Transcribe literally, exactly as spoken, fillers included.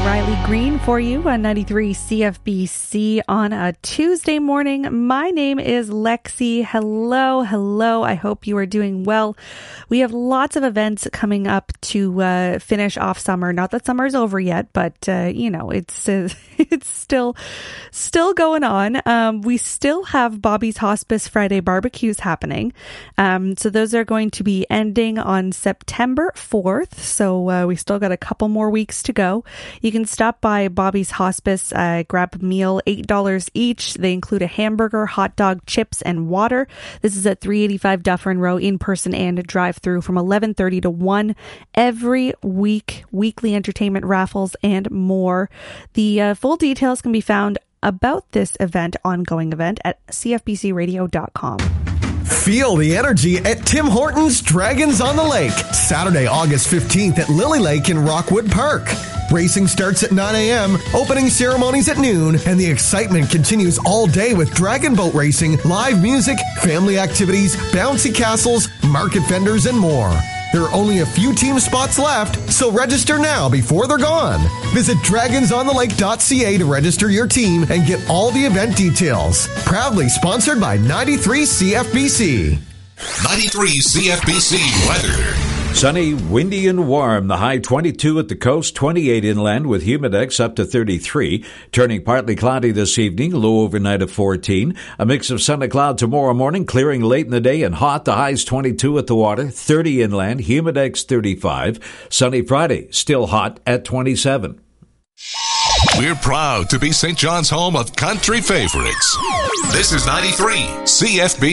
Riley Green for you on ninety-three C F B C on a Tuesday morning. My name is Lexi. Hello, hello. I hope you are doing well. We have lots of events coming up to uh, finish off summer. Not that summer's over yet, but uh, you know, it's uh, it's still still going on. Um, we still have Bobby's Hospice Friday barbecues happening. Um, so those are going to be ending on September fourth. So uh, we still got a couple more weeks to go. You can stop by Bobby's Hospice, uh, grab a meal, eight dollars each. They include a hamburger, hot dog, chips, and water. This is at three eighty-five Dufferin Row, in person and drive-through from eleven thirty to one every week. Weekly entertainment raffles and more. The uh, full details can be found about this event, ongoing event, at c f b c radio dot com. Feel the energy at Tim Hortons Dragons on the Lake, Saturday, August fifteenth at Lily Lake in Rockwood Park. Racing starts at nine a.m., opening ceremonies at noon, and the excitement continues all day with dragon boat racing, live music, family activities, bouncy castles, market vendors, and more. There are only a few team spots left, so register now before they're gone. Visit dragons on the lake dot c a to register your team and get all the event details. Proudly sponsored by ninety-three C F B C. ninety-three C F B C weather. Sunny, windy, and warm. The high twenty-two at the coast, twenty-eight inland with humidex up to thirty-three. Turning partly cloudy this evening, low overnight of fourteen. A mix of sun and cloud tomorrow morning, clearing late in the day and hot. The highs twenty-two at the water, thirty inland, humidex thirty-five. Sunny Friday, still hot at twenty-seven. We're proud to be Saint John's home of country favorites. This is ninety-three C F B.